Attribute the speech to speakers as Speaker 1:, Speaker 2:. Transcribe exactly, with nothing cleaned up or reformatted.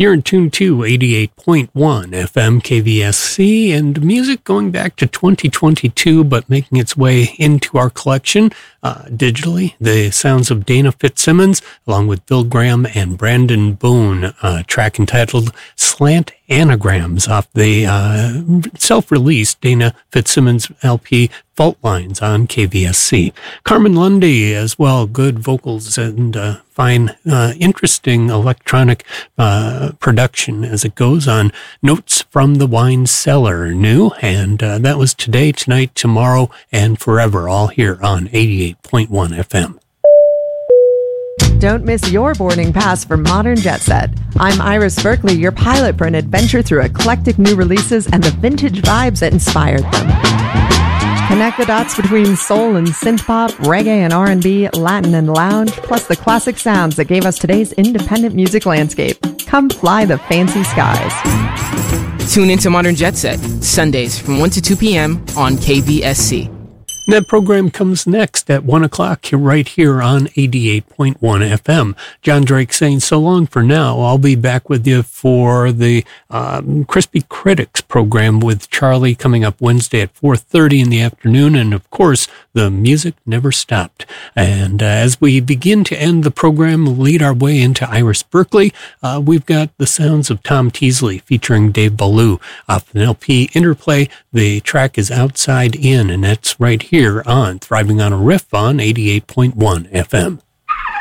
Speaker 1: You're in tune to eighty-eight point one F M K V S C, and music going back to twenty twenty-two, but making its way into our collection uh, digitally. The sounds of Dana Fitzsimmons, along with Bill Graham and Brandon Boone, a track entitled Slant Anagrams off the uh, self-released Dana Fitzsimmons L P Fault Lines on K V S C. Carmen Lundy as well, good vocals and uh, fine, uh, interesting electronic uh, production as it goes on. Notes from the Wine Cellar, new, and uh, that was Today, Tonight, Tomorrow, and Forever, all here on eighty-eight point one F M.
Speaker 2: Don't miss your boarding pass for Modern Jet Set. I'm Iris Berkeley, your pilot for an adventure through eclectic new releases and the vintage vibes that inspired them. Connect the dots between soul and synth-pop, reggae and R and B, Latin and lounge, plus the classic sounds that gave us today's independent music landscape. Come fly the fancy skies.
Speaker 3: Tune into Modern Jet Set, Sundays from one to two p.m. on K V S C.
Speaker 1: That program comes next at one o'clock right here on eighty-eight point one F M. John Drake saying so long for now. I'll be back with you for the um, Crispy Critics program with Charlie coming up Wednesday at four thirty in the afternoon. And, of course, the music never stopped. And uh, as we begin to end the program, lead our way into Iris Berkeley, uh, we've got the sounds of Tom Teasley featuring Dave Ballou off an L P Interplay. The track is Outside In, and that's right here. Here on Thriving on a Riff on eighty-eight point one F M.